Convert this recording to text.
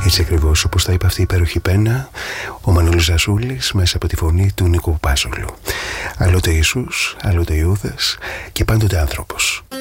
Έτσι ακριβώς όπως τα είπε αυτή η υπέροχη πένα, ο Μανώλης Ζασούλης μέσα από τη φωνή του Νίκου Πάσολου. Άλλοτε Ιησούς, άλλοτε Ιούδας και πάντοτε άνθρωπος.